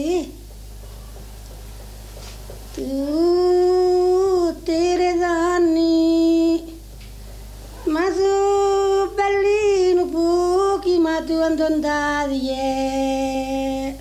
Tu tere danni ma su bellino pochi ma tu andondati